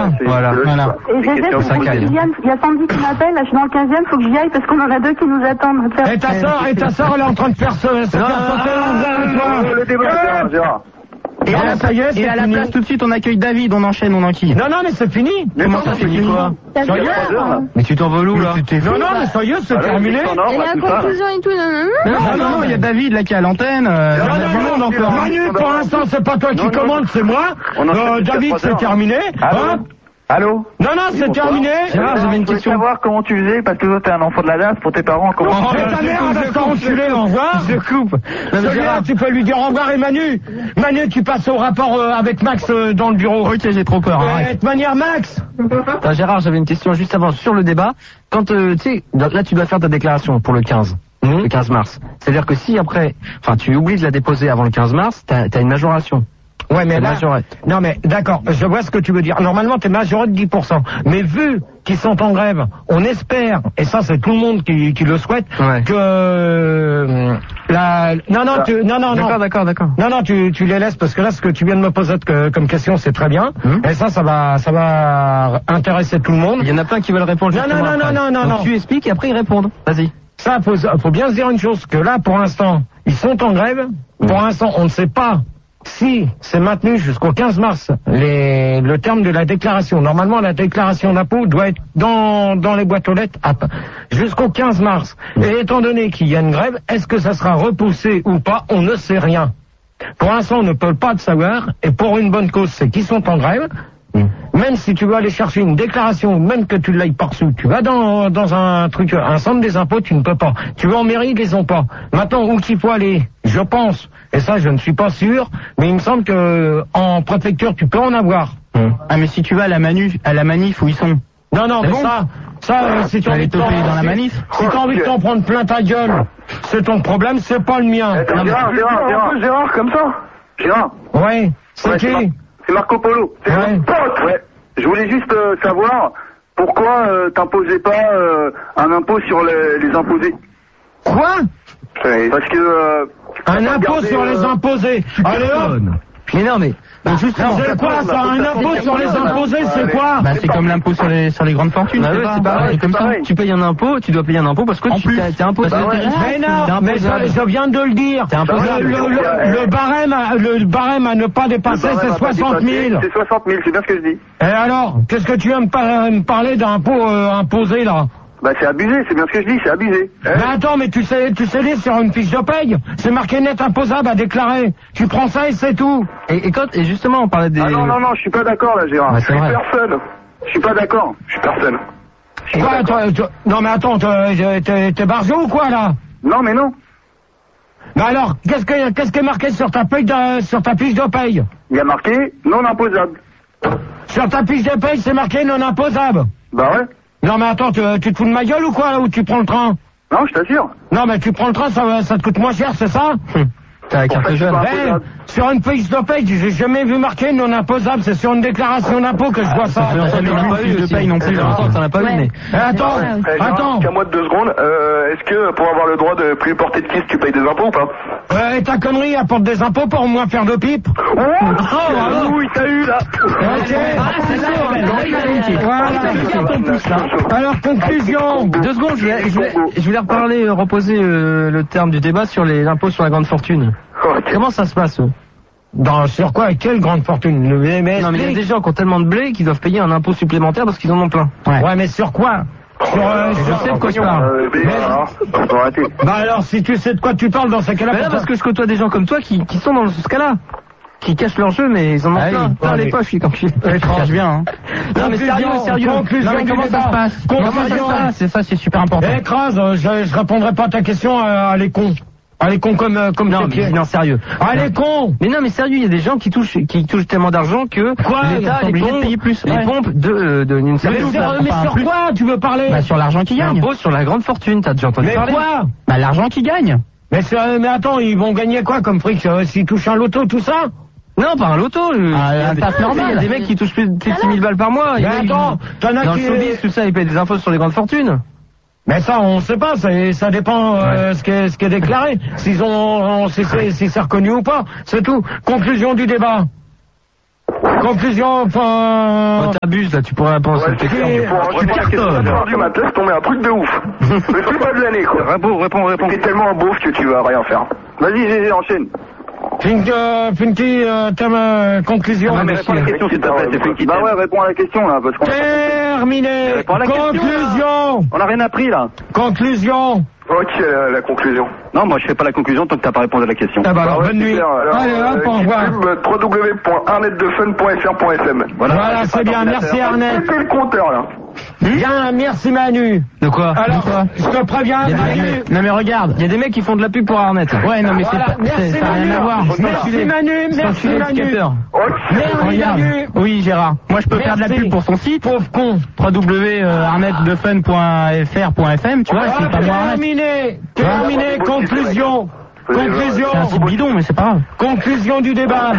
Voilà. Et Gégé, il y a Sandy qui m'appelle, là je suis dans le 15e, faut que j'y aille parce qu'on en a deux qui nous attendent. Et ta sœur, elle est en train de faire sauter le débat, Gérard. Et à la place, tout de suite, on accueille David, on enchaîne, on enquille. Non, mais c'est fini. Comment ça, c'est fini quoi? Sérieux? Mais tu t'en veux où, là? Non, mais sérieux, c'est terminé. Et la conclusion et tout, Non, il y a David, là, qui est à l'antenne. Manu, pour l'instant, c'est pas toi qui commande, c'est moi. David, c'est terminé. Allô? Non, c'est terminé. J'avais une question. Je voulais savoir comment tu faisais, parce que toi, t'es un enfant de la DAS, pour tes parents, comment... Ta mère, avec quand tu l'es, au revoir. Je coupe. Gérard, tu peux lui dire au revoir, et Manu, tu passes au rapport avec Max dans le bureau. Ok, j'ai trop peur. De toute manière, Max. Gérard, j'avais une question juste avant, sur le débat. Quand, tu sais, là, tu dois faire ta déclaration pour le 15. Le 15 mars. C'est-à-dire que si après, tu oublies de la déposer avant le 15 mars, t'as une majoration. Ouais, mais là, non, mais d'accord, je vois ce que tu veux dire. Normalement, t'es majoré de 10%. Mais vu qu'ils sont en grève, on espère, et ça, c'est tout le monde qui le souhaite, que D'accord. Non, tu les laisses parce que là, ce que tu viens de me poser comme question, c'est très bien. Et ça va intéresser tout le monde. Il y en a plein qui veulent répondre. Non. Tu expliques et après ils répondent. Vas-y. Ça, faut bien se dire une chose, que là, pour l'instant, ils sont en grève. Pour l'instant, on ne sait pas si c'est maintenu jusqu'au 15 mars, le terme de la déclaration. Normalement, la déclaration d'impôt doit être dans les boîtes aux lettres jusqu'au 15 mars. Et étant donné qu'il y a une grève, est-ce que ça sera repoussé ou pas? On ne sait rien. Pour l'instant, on ne peut pas le savoir. Et pour une bonne cause, c'est qu'ils sont en grève. Même si tu veux aller chercher une déclaration, même que tu l'aies pas reçue, tu vas dans un centre des impôts, tu ne peux pas. Tu vas en mairie, ils les ont pas. Maintenant, où qu'il faut aller, je pense, et ça je ne suis pas sûr, mais il me semble que en préfecture, tu peux en avoir. Ah, mais si tu vas à la manif où ils sont. Non, mais ça, si tu as envie de dans la manif. Si tu as envie de t'en prendre plein ta gueule, c'est ton problème, c'est pas le mien. Gérard, comme ça? Gérard? Ouais, c'est qui? C'est Marco Polo. C'est mon pote. Ouais. Je voulais juste savoir pourquoi t'imposais pas un impôt sur les imposés. Quoi? Parce que... un impôt sur les imposés. Allez hop. Mais non, mais... c'est quoi ça? Un impôt sur les imposés, c'est quoi? C'est comme l'impôt sur les grandes fortunes. C'est pareil. Comme ça, tu payes un impôt, tu dois payer un impôt parce que t'es imposé. Mais non, mais je viens de le dire. Le barème à ne pas dépasser, c'est 60 000. C'est 60 000, c'est bien ce que je dis. Et alors, qu'est-ce que tu viens me parler d'impôt imposé là? Bah c'est abusé, c'est bien ce que je dis, c'est abusé. Mais attends, mais tu sais lire sur une fiche de paye, c'est marqué net imposable à déclarer. Tu prends ça et c'est tout. Et justement, on parlait des... Ah non, je suis pas d'accord là, Gérard. Je suis personne. Je suis pas d'accord, je suis personne. Quoi, non mais attends, t'es barjot ou quoi là? Non mais non. Mais alors, qu'est-ce qui est marqué sur ta fiche de paye? Il y a marqué non imposable. Sur ta fiche de paye, c'est marqué non imposable. Bah ouais. Non mais attends, tu te fous de ma gueule ou quoi, là où tu prends le train? Non, je t'assure. Non mais tu prends le train, ça te coûte moins cher, c'est ça? T'as la carte jeune. Sur une fiche de paye, j'ai jamais vu marqué non imposable, c'est sur une déclaration d'impôt que je vois ça. Ça n'a pas eu de paye non plus, t'en as pas eu, mais... Attends. Qu'à moi de 2 secondes, est-ce que pour avoir le droit de plus porter de kiss, tu payes des impôts ou pas? Et ta connerie apporte des impôts pour au moins faire de pipe? Oui, t'as eu là. Ok. Alors, conclusion. 2 secondes, je voulais reposer le terme du débat sur l'impôt sur la grande fortune. Comment ça se passe? Sur quoi? Quelle grande fortune? Non, mais il y a des gens qui ont tellement de blé qu'ils doivent payer un impôt supplémentaire parce qu'ils en ont plein. Ouais, mais sur quoi? Je sais de quoi tu parles. Bah alors, si tu sais de quoi tu parles dans ce cas-là... Bah là, parce que je côtoie des gens comme toi qui sont dans ce cas-là. Qui cachent leur jeu, mais ils en ont plein les poches, quand je cache bien, hein. Non, mais sérieux. Conclusion, non, mais comment ça se passe? C'est ça, c'est super important. Écrase, je répondrai pas à ta question, à les cons. Ah, les cons comme non, sérieux. Ah, les cons! Mais non, mais sérieux, il y a des gens qui touchent tellement d'argent que l'État est obligé de payer plus. Les pompes d'une certaine mais sur quoi tu veux parler? Bah, sur l'argent qui gagne. L'impôt sur la grande fortune, t'as déjà entendu parler? Mais quoi? Bah, l'argent qui gagne. Mais attends, ils vont gagner quoi comme fric, s'ils touchent un loto, tout ça? Non, pas un loto. Un taf normal. Il y a des mecs qui touchent plus de 6 000 balles par mois. Mais attends, t'en as dans qui... le showbiz, tout ça, ils payent des impôts sur les grandes fortunes. Mais ça, on sait pas, ça dépend ce qui est déclaré. Si c'est reconnu ou pas, c'est tout. Conclusion du débat. Conclusion, t'abuses bonus là, tu pourrais répondre à cette question. Tu laisse tomber un truc de ouf. Le truc pas de l'année, quoi. Réponds. T'es tellement un beauf que tu vas rien faire. Vas-y, GG, enchaîne. Funky, thème conclusion. Réponds à la question, s'il te plaît, c'est Funky. Bah ouais, réponds à la question, là, parce qu'on... Terminé. Conclusion. On a rien appris, là. Conclusion. Ok, la conclusion. Non, moi je fais pas la conclusion tant que t'as pas répondu à la question. Ah bah alors, bonne nuit. Allez, hop, au revoir. www.arnetdefun.fr.sm. Voilà, c'est bien, merci Arnett. C'est le compteur, là. Bien, merci Manu. De quoi? Alors, je te préviens, Manu. Non mais regarde, il y a des mecs qui font de la pub pour Arnett. Ouais, non mais voilà, ça n'a rien à voir. Merci Manu, merci Manu. Merci Manu. Oui Gérard, moi je peux faire de la pub pour son site. Pauvre con. www.arnettdefun.fr.fm, tu vois, c'est pas moi Arnett. Terminé, conclusion. Conclusion. C'est un site bidon mais c'est pas grave. Conclusion du débat.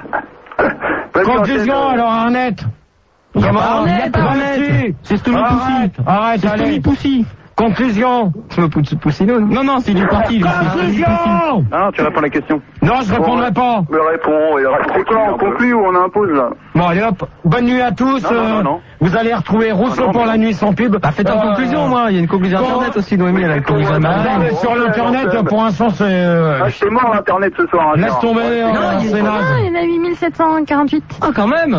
Conclusion alors Arnett. Arnett, c'est Stony Poussy. Arrête, c'est Stony Poussy. Conclusion. Je me Poussino. Non, c'est du parti. Conclusion. Ah, tu réponds à la question. Non, je répondrai pas. Mais réponds. C'est quoi, on conclut ou on impose là? Bon, allez hop. Bonne nuit à tous. Non. Vous allez retrouver Rousseau pour la nuit sans pub. Bah, faites en conclusion, moi. Il y a une conclusion internet aussi, Noémie, elle a une conclusion internet. Sur l'internet, pour l'instant, c'est... c'est mort l'internet ce soir. Laisse tomber, c'est naze. Il y en a 8748. Ah, quand même.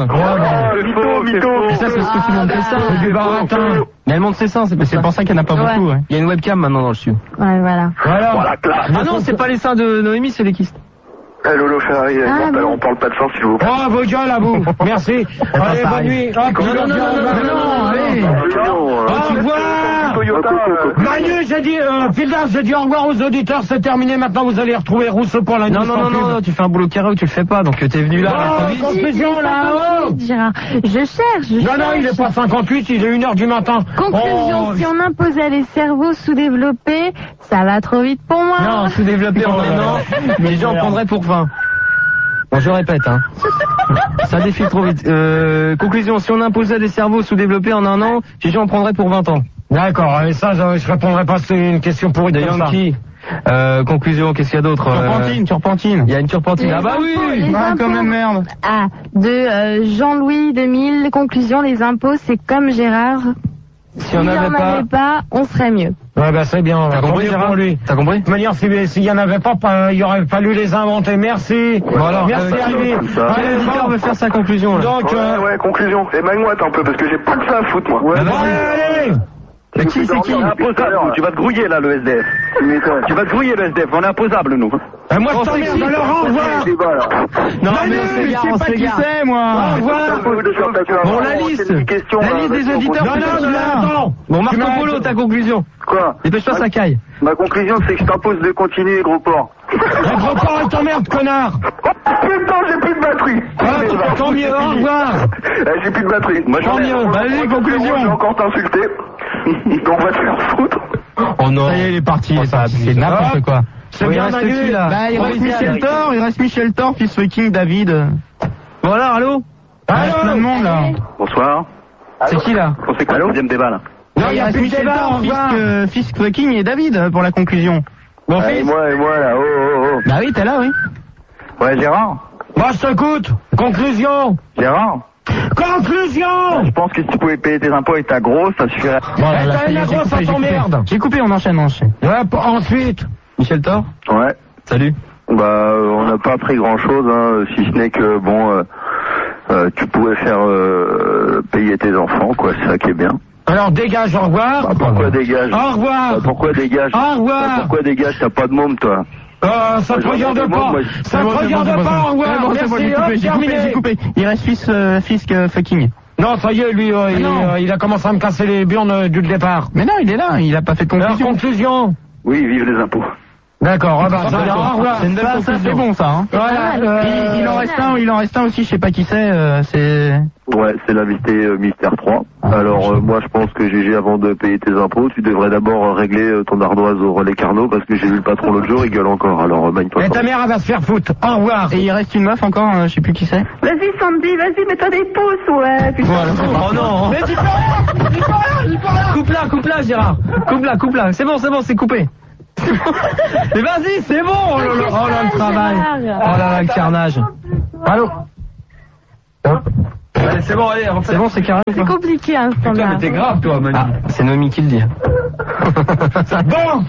Mytho. Ça, c'est ce que tout le monde fait ça. C'est du baratin. Mais elle montre ses seins, c'est pour ça qu'il n'y en a pas beaucoup. Il y a une webcam maintenant dans le studio. Ouais, voilà. Voilà. Ah non, c'est pas les seins de Noémie, c'est les kystes. Eh Lolo Ferrari, on parle pas de sang s'il vous plaît. Oh, vos gueules à vous. Merci. Allez, bonne nuit. Non, allez. Au revoir. Manu, j'ai dit, Fildas, j'ai dit au revoir aux auditeurs, c'est terminé. Maintenant, vous allez retrouver Rousseau pour la nuit. Non, tu fais un boulot carré ou tu le fais pas, donc t'es venu là. Conclusion là-haut. Je cherche. Non, il est pas 58, il est 1h du matin. Conclusion, si on imposait les cerveaux sous-développés, ça va trop vite pour moi. Non, sous-développé en un an, les gens en prendraient pour 20. Bon, je répète, ça défile trop vite. Conclusion, si on imposait des cerveaux sous-développés en un an, les gens en prendraient pour 20 ans. D'accord, et ça, je répondrai pas, c'est une question pour une Yankee. Conclusion, qu'est-ce qu'il y a d'autre? Turpentine. Il y a une turpentine. Les Ah bah impôts, oui, les impôts. comme la merde. Ah, de Jean-Louis 2000, conclusion, les impôts, c'est comme Gérard. Si on n'avait pas, on serait mieux. Ouais, bah c'est bien. T'as compris, Gérard? T'as compris? De toute manière, s'il y en avait pas, il y aurait fallu les inventer. Merci. Bon alors, merci, Harry. Allez, l'éditeur veut faire sa conclusion, là. Donc, ouais, conclusion. Émaille-moi un peu, parce que j'ai pas que ça à foutre, moi. Allez. Mais qui, c'est qui? On est imposable, tu vas te grouiller, là, le SDF. Tu vas te grouiller, le SDF. On est imposable, nous. Moi, je t'emmerde, alors, au revoir. Non, mais je sais pas qui c'est, moi. Au revoir. Bon, la liste des auditeurs. Non, attends. Bon, Marco Polo, ta conclusion. Quoi? Dépêche-toi, ça caille. Ma conclusion, c'est que je t'impose de continuer, gros porc. Gros porc, elle t'emmerde, connard. Putain, j'ai plus de batterie. Tant mieux, au revoir. J'ai plus de batterie. Tant mieux. Vas-y, conclusion. Je vais encore t'insulter. Donc, on va te faire foutre. Oh non. Ça y est, il est parti. C'est n'importe quoi. C'est bien, Manu. Il reste Michel Thor, fils fucking David. Bon alors, allô? Il reste plein de monde, là. Bonsoir. C'est qui, là? On fait quoi le deuxième débat, là? Non, il reste Michel Thor, fils fucking et David, pour la conclusion. Bon, fils. Et moi, là, oh. Bah oui, t'es là, oui. Ouais, Gérard? Moi, je t'écoute. Conclusion. Gérard? Conclusion. Je pense que si tu pouvais payer tes impôts avec ta grosse, ça suffirait. La grosse, ça t'emmerde. J'ai coupé, on enchaîne. Ouais, ensuite. Michel Thor? Ouais. Salut. Bah, on n'a pas appris grand chose, si ce n'est que, bon, tu pouvais faire payer tes enfants, quoi, c'est ça qui est bien. Alors dégage, au revoir. Bah, pourquoi dégage? Au revoir. Bah, pourquoi dégage? Au revoir. Bah, pourquoi dégage? T'as pas de môme, toi? Ça te regarde pas. Ça te regarde pas, au revoir. Merci, j'ai coupé. Il reste fils fucking. Non, ça y est, lui, il a commencé à me casser les burnes du départ. Mais non, il est là, il a pas fait de conclusion. Conclusion. Oui, vive les impôts. D'accord, c'est une belle conclusion. Ça c'est bon, ça, hein. Voilà, il en reste un aussi, je sais pas qui c'est, Ouais, c'est l'invité Mystère 3. Alors, moi, je pense que GG, avant de payer tes impôts, tu devrais d'abord régler ton ardoise au relais Carnot, parce que j'ai vu le patron l'autre jour, il gueule encore. Alors, magne-toi. Et ta mère, elle va se faire foutre. Au revoir. Et il reste une meuf encore, je sais plus qui c'est. Vas-y, Sandy, vas-y, mets-toi des pouces, ouais. Voilà, oh non. Mais dis pas là. Coupe-la, Gérard. Coupe-la. C'est bon, c'est coupé. Mais vas-y, c'est bon. Oh là, le travail. Oh là, le carnage. Allô? Allez, c'est bon, allez, c'est bon, c'est carré. C'est compliqué, hein, ce Putain, mais t'es grave, toi, Manu. Ah, c'est Noémie qui le dit. Bon,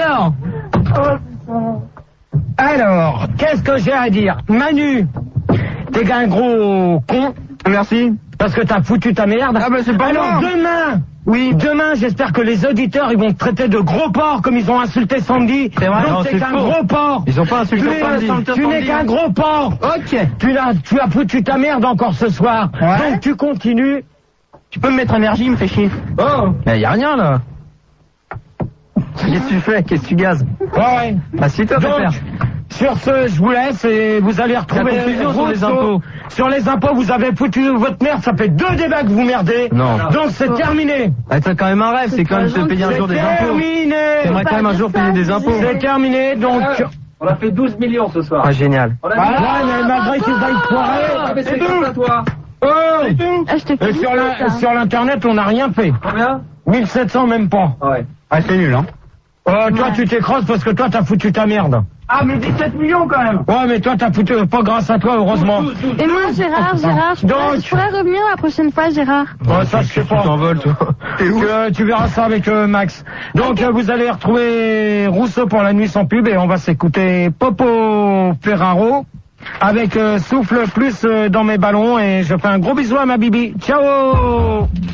alors, qu'est-ce que j'ai à dire? Manu, t'es un gros con. Merci. Parce que t'as foutu ta merde. Ah bah c'est pas alors moi. Demain, j'espère que les auditeurs, ils vont te traiter de gros porc comme ils ont insulté Sandy. C'est vrai, donc non, t'es c'est qu'un faux. gros porc. Ils ont pas insulté Sandy. Tu n'es qu'un gros porc. Ok. Tu as foutu ta merde encore ce soir. Ouais. Donc tu continues. Tu peux me mettre énergie, il me fait chier. Oh. Mais y a rien, là. Qu'est-ce que tu fais? Qu'est-ce que tu gazes? Ouais. Assieds-toi, père. Sur ce, je vous laisse et vous allez retrouver la conclusion sur les impôts. Sur les impôts, vous avez foutu votre merde, ça fait 2 débats que vous merdez. Non. Donc c'est terminé. Ah, t'as quand même un rêve, c'est quand même de payer un jour des impôts. C'est terminé. T'aimerais quand même un jour payer des impôts. C'est terminé, donc... On a fait 12 millions ce soir. Ah, génial. Voilà, mais malgré qu'ils aillent foirer... Ah, mais c'est tout à toi. Oh Ah, je te et sur l'internet, on n'a rien fait. Combien? 1700 même pas. Ouais. Ah, c'est nul, hein. Toi, tu t'écrasses parce que toi, t'as foutu ta merde. Ah, mais 17 millions quand même. Ouais, mais toi, t'as foutu... Pas grâce à toi, heureusement. Et moi, Gérard, je pourrais revenir la prochaine fois, Gérard. Ouais, ça, je sais pas. Tu t'envoles, toi. Tu verras ça avec Max. Donc, vous allez retrouver Rousseau pour la nuit sans pub et on va s'écouter Popo Ferraro avec Souffle plus dans mes ballons et je fais un gros bisou à ma bibi. Ciao!